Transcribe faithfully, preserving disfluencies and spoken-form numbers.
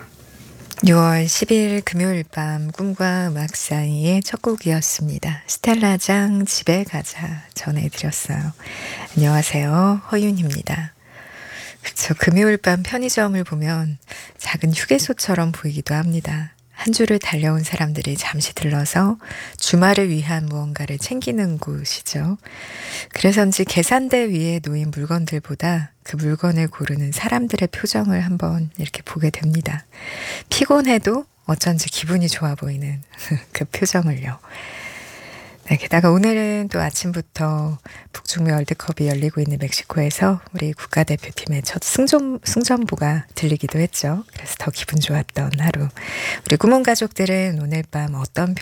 유월 십일 금요일 밤 꿈과 음악 사이의 첫 곡이었습니다. 스텔라장 집에 가자 전해드렸어요. 안녕하세요. 허윤입니다. 그쵸. 금요일 밤 편의점을 보면 작은 휴게소처럼 보이기도 합니다. 한 주를 달려온 사람들이 잠시 들러서 주말을 위한 무언가를 챙기는 곳이죠. 그래서인지 계산대 위에 놓인 물건들보다 그 물건을 고르는 사람들의 표정을 한번 이렇게 보게 됩니다. 피곤해도 어쩐지 기분이 좋아 보이는 그 표정을요. 네, 게다가 오늘은 또 아침부터 북중미 월드컵이 열리고 있는 멕시코에서 우리 국가대표팀의 첫 승전, 승전보가 들리기도 했죠. 그래서 더 기분 좋았던 하루. 우리 구몬 가족들은 오늘 밤 어떤